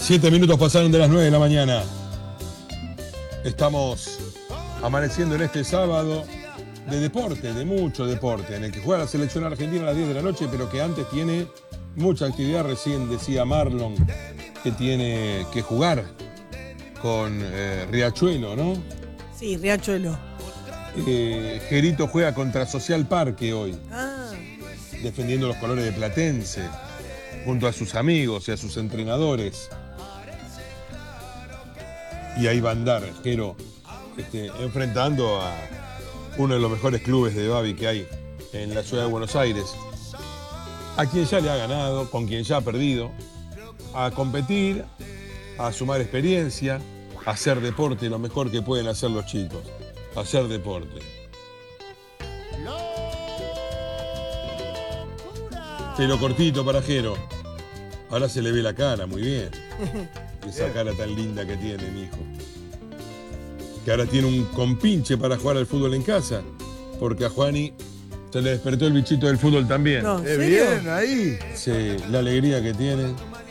7 minutos pasaron de las 9 de la mañana. Estamos amaneciendo en este sábado de deporte, de mucho deporte, en el que juega la selección argentina a las 10 de la noche, pero que antes tiene mucha actividad. Recién decía Marlon que tiene que jugar con Riachuelo, ¿no? Sí, Riachuelo. Gerito juega contra Social Parque hoy, Ah, defendiendo los colores de Platense, junto a sus amigos y a sus entrenadores. Y ahí va a andar Jero enfrentando a uno de los mejores clubes de Babi que hay en la ciudad de Buenos Aires, a quien ya le ha ganado, con quien ya ha perdido, a competir, a sumar experiencia, a hacer deporte, lo mejor que pueden hacer los chicos, hacer deporte. Pelo cortito para Jero. Ahora se le ve la cara, muy bien. Esa cara tan linda que tiene mi hijo. Que ahora tiene un compinche para jugar al fútbol en casa. Porque a Juani se le despertó el bichito del fútbol también. no, ¿en ¡Qué serio? bien ahí! Sí, la alegría que tiene.